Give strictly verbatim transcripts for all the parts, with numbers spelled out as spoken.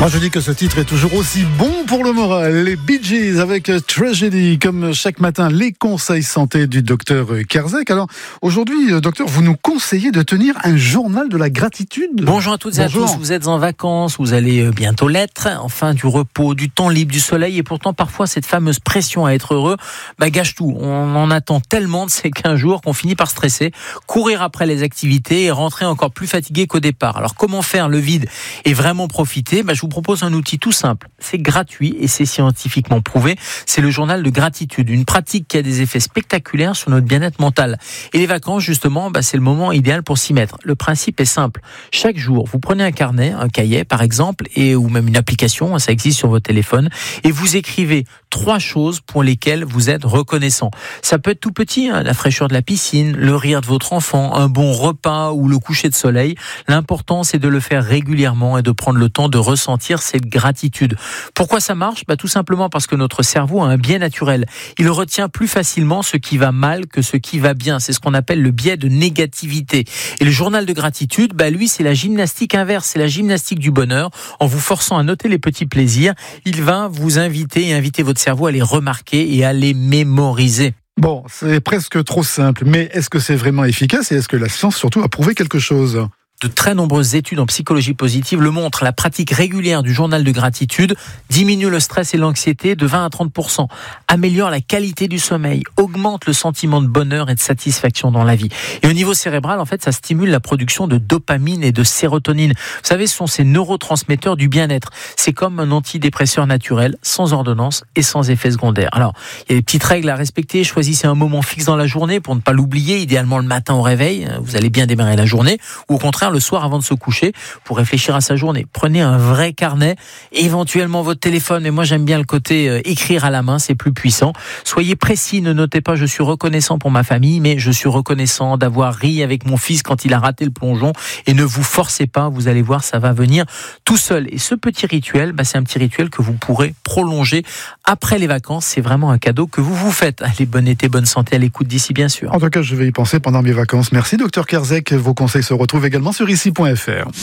Moi je dis que ce titre est toujours aussi bon pour le moral. Les Bee Gees avec Tragedy, comme chaque matin, les conseils santé du docteur Kerzek. Alors aujourd'hui, docteur, vous nous conseillez de tenir un journal de la gratitude. Bonjour à toutes et Bonjour. à tous, vous êtes en vacances, vous allez bientôt l'être, enfin du repos, du temps libre, du soleil, et pourtant parfois cette fameuse pression à être heureux bah, gâche tout. On en attend tellement de ces quinze jours qu'on finit par stresser, courir après les activités et rentrer encore plus fatigué qu'au départ. Alors comment faire le vide et vraiment profiter bah, Je vous propose un outil tout simple, c'est gratuit et c'est scientifiquement prouvé, c'est le journal de gratitude, une pratique qui a des effets spectaculaires sur notre bien-être mental. Et les vacances justement, bah, c'est le moment idéal pour s'y mettre. Le principe est simple, chaque jour vous prenez un carnet, un cahier par exemple, et, ou même une application, ça existe sur votre téléphone, et vous écrivez trois choses pour lesquelles vous êtes reconnaissant. Ça peut être tout petit, hein, la fraîcheur de la piscine, le rire de votre enfant, un bon repas ou le coucher de soleil. L'important c'est de le faire régulièrement et de prendre le temps de ressentir cette gratitude. Pourquoi ça marche ? Bah, tout simplement parce que notre cerveau a un biais naturel. Il retient plus facilement ce qui va mal que ce qui va bien. C'est ce qu'on appelle le biais de négativité. Et le journal de gratitude, bah, lui, c'est la gymnastique inverse, c'est la gymnastique du bonheur. En vous forçant à noter les petits plaisirs, il va vous inviter et inviter votre cerveau à les remarquer et à les mémoriser. Bon, c'est presque trop simple, mais est-ce que c'est vraiment efficace et est-ce que la science surtout a prouvé quelque chose ? De très nombreuses études en psychologie positive le montrent. La pratique régulière du journal de gratitude diminue le stress et l'anxiété de vingt à trente pour cent, améliore la qualité du sommeil, augmente le sentiment de bonheur et de satisfaction dans la vie. Et au niveau cérébral, en fait, ça stimule la production de dopamine et de sérotonine. Vous savez, ce sont ces neurotransmetteurs du bien-être. C'est comme un antidépresseur naturel, sans ordonnance et sans effet secondaire. Alors, il y a des petites règles à respecter. Choisissez un moment fixe dans la journée pour ne pas l'oublier, idéalement le matin au réveil. Vous allez bien démarrer la journée. Ou au contraire, le soir avant de se coucher pour réfléchir à sa journée. Prenez un vrai carnet, éventuellement votre téléphone, mais moi j'aime bien le côté euh, écrire à la main, c'est plus puissant. Soyez précis, ne notez pas je suis reconnaissant pour ma famille, mais je suis reconnaissant d'avoir ri avec mon fils quand il a raté le plongeon, et ne vous forcez pas, vous allez voir, ça va venir tout seul. Et ce petit rituel, bah, c'est un petit rituel que vous pourrez prolonger après les vacances, c'est vraiment un cadeau que vous vous faites. Allez, bon été, bonne santé à l'écoute d'ici bien sûr. En tout cas, je vais y penser pendant mes vacances. Merci docteur Kerzek, vos conseils se retrouvent également sur ici point f r.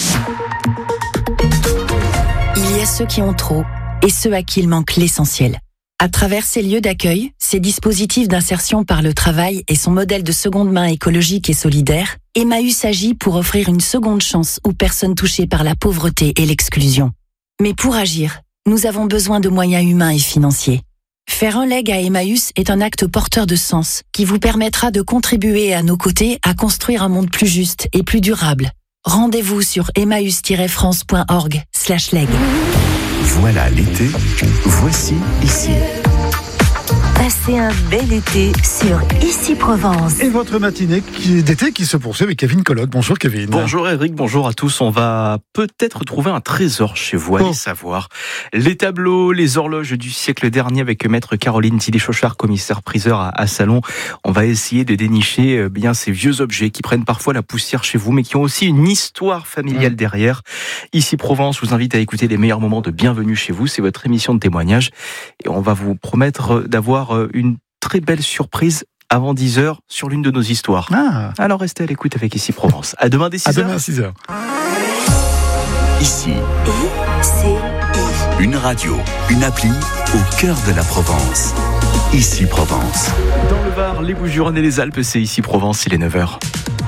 Il y a ceux qui ont trop et ceux à qui il manque l'essentiel. À travers ces lieux d'accueil, ces dispositifs d'insertion par le travail et son modèle de seconde main écologique et solidaire, Emmaüs agit pour offrir une seconde chance aux personnes touchées par la pauvreté et l'exclusion. Mais pour agir, nous avons besoin de moyens humains et financiers. Faire un leg à Emmaüs est un acte porteur de sens qui vous permettra de contribuer à nos côtés à construire un monde plus juste et plus durable. Rendez-vous sur emmaüs tiret france point org slash leg. Voilà l'été, voici ici. Passez un bel été sur Ici Provence. Et votre matinée qui, d'été qui se poursuit avec Kevin Colloque. Bonjour Kevin. Bonjour Eric, bonjour à tous. On va peut-être trouver un trésor chez vous, allez oh. savoir. Les tableaux, les horloges du siècle dernier avec maître Caroline Tilly-Chauchard, commissaire-priseur à, à Salon. On va essayer de dénicher euh, bien ces vieux objets qui prennent parfois la poussière chez vous, mais qui ont aussi une histoire familiale mmh. derrière. Ici Provence, je vous invite à écouter les meilleurs moments de Bienvenue chez vous. C'est votre émission de témoignage. Et on va vous promettre d'avoir une très belle surprise avant dix heures sur l'une de nos histoires. Ah. Alors restez à l'écoute avec Ici Provence. À demain dès six heures. À demain à six heures. Ici. I-C-I. Une radio, une appli au cœur de la Provence. Ici Provence. Dans le Var, les Bouches-du-Rhône et les Alpes, c'est Ici Provence, il est neuf heures.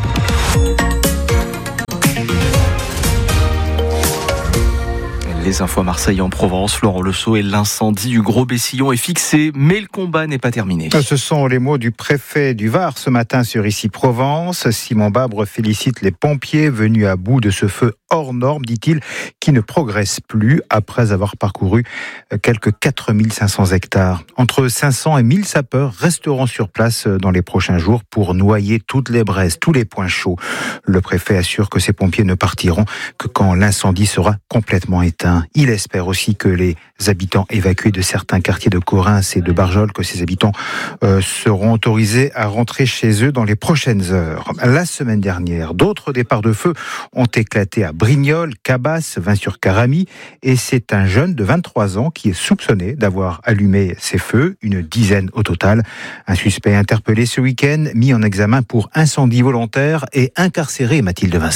Les infos à Marseille et en Provence, Florent Lesault, et l'incendie du Gros Bessillon est fixé, mais le combat n'est pas terminé. Ce sont les mots du préfet du Var ce matin sur Ici Provence. Simon Babre félicite les pompiers venus à bout de ce feu hors norme, dit-il, qui ne progresse plus après avoir parcouru quelques quatre mille cinq cents hectares. Entre cinq cents et mille sapeurs resteront sur place dans les prochains jours pour noyer toutes les braises, tous les points chauds. Le préfet assure que ces pompiers ne partiront que quand l'incendie sera complètement éteint. Il espère aussi que les habitants évacués de certains quartiers de Corrins et de Barjol, que ces habitants euh, seront autorisés à rentrer chez eux dans les prochaines heures. La semaine dernière, d'autres départs de feu ont éclaté à Brignoles, Cabasse, Vins-sur-Caramie, et c'est un jeune de vingt-trois ans qui est soupçonné d'avoir allumé ces feux, une dizaine au total. Un suspect interpellé ce week-end, mis en examen pour incendie volontaire et incarcéré, Mathilde Vinceneux.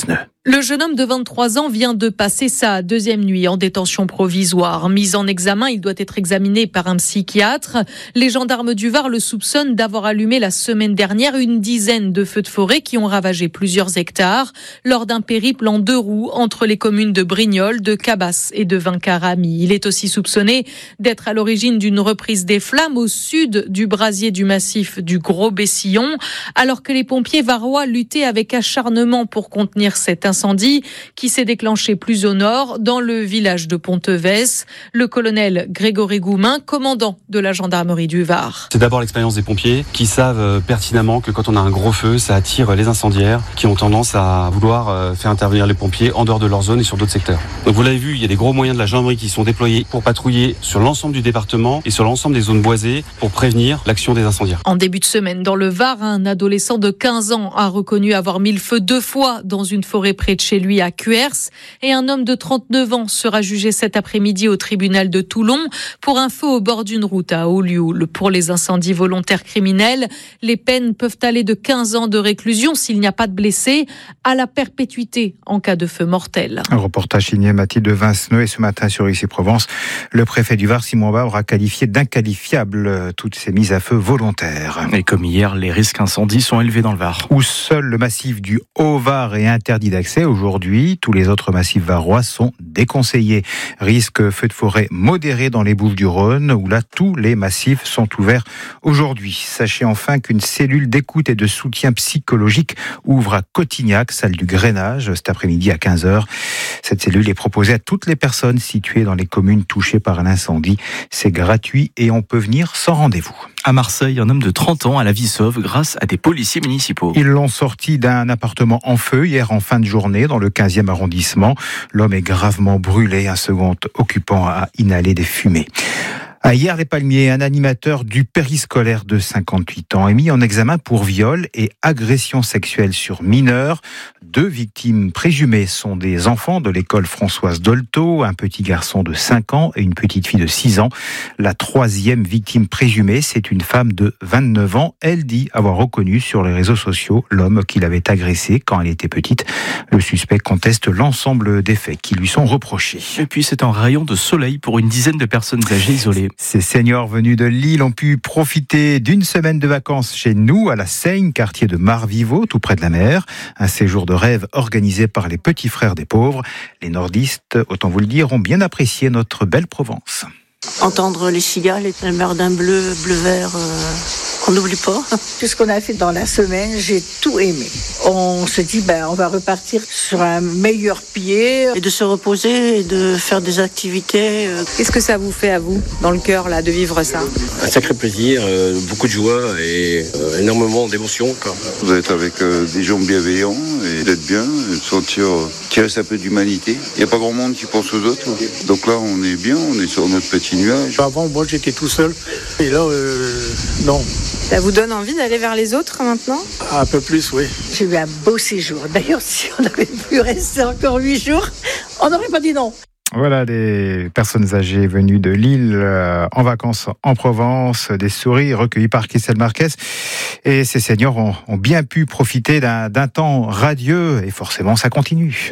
Le jeune homme de vingt-trois ans vient de passer sa deuxième nuit en détention provisoire. Mis en examen, il doit être examiné par un psychiatre. Les gendarmes du Var le soupçonnent d'avoir allumé la semaine dernière une dizaine de feux de forêt qui ont ravagé plusieurs hectares lors d'un périple en deux roues entre les communes de Brignoles, de Cabas et de Vincaramy. Il est aussi soupçonné d'être à l'origine d'une reprise des flammes au sud du brasier du massif du Gros Bessillon, alors que les pompiers varois luttaient avec acharnement pour contenir cet incendie. incendie qui s'est déclenché plus au nord, dans le village de Pontevès. Le colonel Grégory Goumin, commandant de la gendarmerie du Var. C'est d'abord l'expérience des pompiers qui savent pertinemment que quand on a un gros feu, ça attire les incendiaires qui ont tendance à vouloir faire intervenir les pompiers en dehors de leur zone et sur d'autres secteurs. Donc vous l'avez vu, il y a des gros moyens de la gendarmerie qui sont déployés pour patrouiller sur l'ensemble du département et sur l'ensemble des zones boisées pour prévenir l'action des incendiaires. En début de semaine, dans le Var, un adolescent de quinze ans a reconnu avoir mis le feu deux fois dans une forêt près de chez lui à Cuers, et un homme de trente-neuf ans sera jugé cet après-midi au tribunal de Toulon pour un feu au bord d'une route à Olioul. Pour les incendies volontaires criminels, les peines peuvent aller de quinze ans de réclusion s'il n'y a pas de blessés à la perpétuité en cas de feu mortel. Un reportage signé Mathilde Vinceneux, et ce matin sur Ici Provence, le préfet du Var, Simon Babre, a qualifié d'inqualifiables toutes ces mises à feu volontaires. Et comme hier, les risques incendies sont élevés dans le Var. Où seul le massif du Haut-Var est interdit d'accès aujourd'hui, tous les autres massifs varois sont déconseillés. Risque feu de forêt modéré dans les Bouches-du-Rhône, où là tous les massifs sont ouverts aujourd'hui. Sachez enfin qu'une cellule d'écoute et de soutien psychologique ouvre à Cotignac, salle du Grainage, cet après-midi à quinze heures. Cette cellule est proposée à toutes les personnes situées dans les communes touchées par un incendie. C'est gratuit et on peut venir sans rendez-vous. À Marseille, un homme de trente ans a la vie sauve grâce à des policiers municipaux. Ils l'ont sorti d'un appartement en feu hier en fin de journée dans le quinzième arrondissement. L'homme est gravement brûlé. Un second occupant a inhalé des fumées. À Hyères-les-Palmiers, un animateur du périscolaire de cinquante-huit ans est mis en examen pour viol et agression sexuelle sur mineurs. Deux victimes présumées sont des enfants de l'école Françoise Dolto, un petit garçon de cinq ans et une petite fille de six ans. La troisième victime présumée, c'est une femme de vingt-neuf ans. Elle dit avoir reconnu sur les réseaux sociaux l'homme qui l'avait agressée quand elle était petite. Le suspect conteste l'ensemble des faits qui lui sont reprochés. Et puis c'est un rayon de soleil pour une dizaine de personnes âgées isolées. Ces seniors venus de Lille ont pu profiter d'une semaine de vacances chez nous, à la Seigne, quartier de Marviveau, tout près de la mer. Un séjour de rêve organisé par les petits frères des pauvres. Les nordistes, autant vous le dire, ont bien apprécié notre belle Provence. Entendre les cigales et la mer d'un bleu, bleu-vert, euh, on n'oublie pas. Tout ce qu'on a fait dans la semaine, j'ai tout aimé. On se dit, ben, on va repartir sur un meilleur pied. Et de se reposer et de faire des activités. Qu'est-ce que ça vous fait à vous, dans le cœur, là, de vivre ça ? Un sacré plaisir, euh, beaucoup de joie et euh, énormément d'émotions. Vous êtes avec euh, des gens bienveillants et d'être bien, de sentir euh, qu'il reste un peu d'humanité. Il n'y a pas grand monde qui pense aux autres. Donc là, on est bien, on est sur notre petit nuage. Avant, moi, j'étais tout seul. Et là, euh, non. Ça vous donne envie d'aller vers les autres maintenant ? Un peu plus, oui. J'ai eu un beau séjour. D'ailleurs, si on avait pu rester encore huit jours, on n'aurait pas dit non. Voilà des personnes âgées venues de Lille euh, en vacances en Provence, des sourires recueillis par Christelle Marquez. Et ces seniors ont, ont bien pu profiter d'un, d'un temps radieux et forcément ça continue.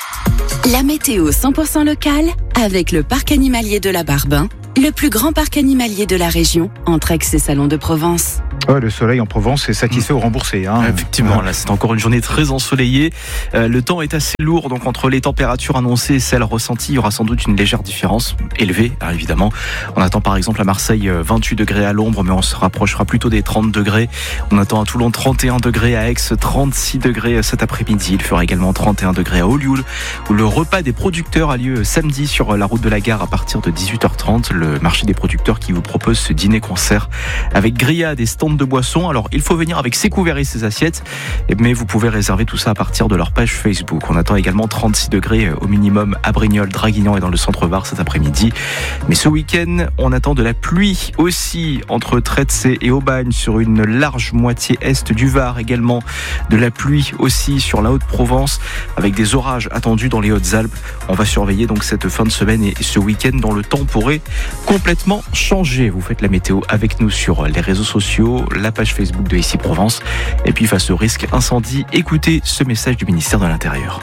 La météo cent pour cent locale avec le parc animalier de la Barbin, le plus grand parc animalier de la région, entre Aix et Salon de Provence. Ouais, le soleil en Provence est satisfait mmh. ou remboursé. Hein. Effectivement, ouais. Là c'est encore une journée très ensoleillée. Euh, le temps est assez lourd, donc entre les températures annoncées et celles ressenties, il y aura sans doute une légère différence, élevée hein, évidemment. On attend par exemple à Marseille vingt-huit degrés à l'ombre, mais on se rapprochera plutôt des trente degrés. On attend à Toulon trente et un degrés, à Aix trente-six degrés cet après-midi. Il fera également trente et un degrés à Olioul, où le repas des producteurs a lieu samedi sur la route de la gare à partir de dix-huit heures trente. Le marché des producteurs qui vous propose ce dîner-concert avec grillades et stands de boissons. Alors il faut venir avec ses couverts et ses assiettes, mais vous pouvez réserver tout ça à partir de leur page Facebook. On attend également trente-six degrés au minimum à Brignoles, Draguignan et dans le centre Var cet après-midi. Mais ce week-end, on attend de la pluie aussi entre Tretze et Aubagne sur une large moitié est du Var, également de la pluie aussi sur la Haute-Provence avec des orages attendus dans les Hautes-Alpes. On va surveiller donc cette fin de semaine et ce week-end dont le temps pourrait complètement changer. Vous faites la météo avec nous sur les réseaux sociaux, la page Facebook de Ici Provence. Et puis face au risque incendie, écoutez ce message du ministère de l'Intérieur.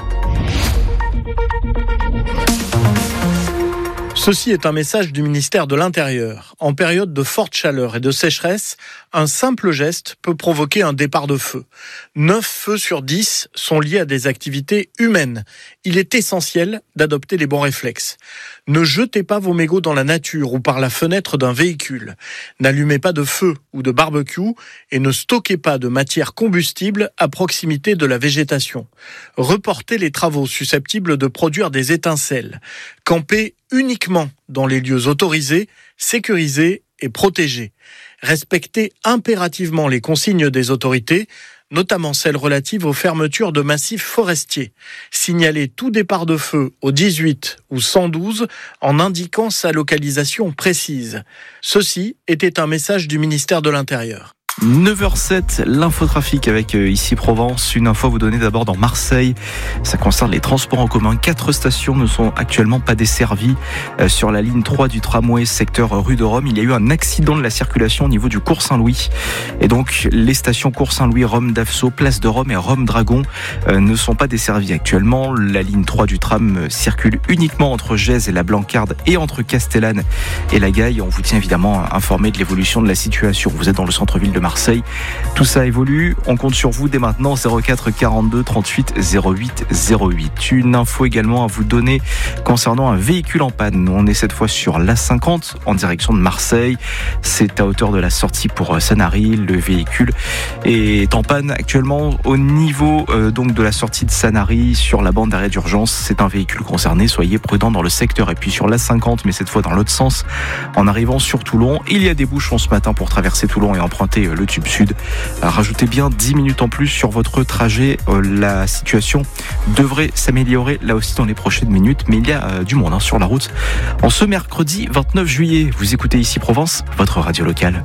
Ceci est un message du ministère de l'Intérieur. En période de forte chaleur et de sécheresse, un simple geste peut provoquer un départ de feu. neuf feux sur dix sont liés à des activités humaines. Il est essentiel d'adopter les bons réflexes. Ne jetez pas vos mégots dans la nature ou par la fenêtre d'un véhicule. N'allumez pas de feu ou de barbecue et ne stockez pas de matière combustible à proximité de la végétation. Reportez les travaux susceptibles de produire des étincelles. Campez uniquement dans les lieux autorisés, sécurisés et protégés. Respectez impérativement les consignes des autorités, notamment celles relatives aux fermetures de massifs forestiers. Signalez tout départ de feu au dix-huit ou cent douze en indiquant sa localisation précise. Ceci était un message du ministère de l'Intérieur. neuf heures sept, l'infotrafic avec euh, Ici Provence. Une info à vous donner d'abord dans Marseille. Ça concerne les transports en commun. Quatre stations ne sont actuellement pas desservies euh, sur la ligne trois du tramway secteur rue de Rome. Il y a eu un accident de la circulation au niveau du Cours Saint-Louis. Et donc, les stations Cours Saint-Louis, Rome d'Avso, Place de Rome et Rome Dragon euh, ne sont pas desservies actuellement. La ligne trois du tram euh, circule uniquement entre Gèze et la Blancarde et entre Castellane et la Gaille. On vous tient évidemment informé de l'évolution de la situation. Vous êtes dans le centre-ville de Marseille. Marseille. Tout ça évolue. On compte sur vous dès maintenant. zéro quatre quarante-deux trente-huit zéro huit zéro huit. Une info également à vous donner concernant un véhicule en panne. On est cette fois sur l'A cinquante en direction de Marseille. C'est à hauteur de la sortie pour Sanary. Le véhicule est en panne actuellement au niveau euh, donc de la sortie de Sanary sur la bande d'arrêt d'urgence. C'est un véhicule concerné. Soyez prudents dans le secteur. Et puis sur l'A cinquante, mais cette fois dans l'autre sens, en arrivant sur Toulon, il y a des bouchons ce matin pour traverser Toulon et emprunter le tube sud. Rajoutez bien dix minutes en plus sur votre trajet. La situation devrait s'améliorer là aussi dans les prochaines minutes, mais il y a du monde hein, sur la route. En ce mercredi vingt-neuf juillet, vous écoutez Ici Provence, votre radio locale.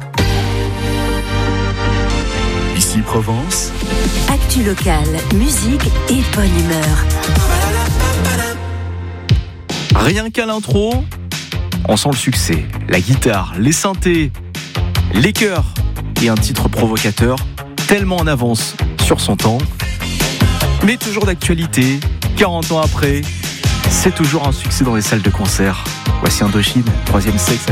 Ici Provence. Actu locale, musique et bonne humeur. Rien qu'à l'intro, on sent le succès. La guitare, les synthés, les chœurs. Et un titre provocateur, tellement en avance sur son temps, mais toujours d'actualité, quarante ans après, c'est toujours un succès dans les salles de concert. Voici Indochine, troisième sexe.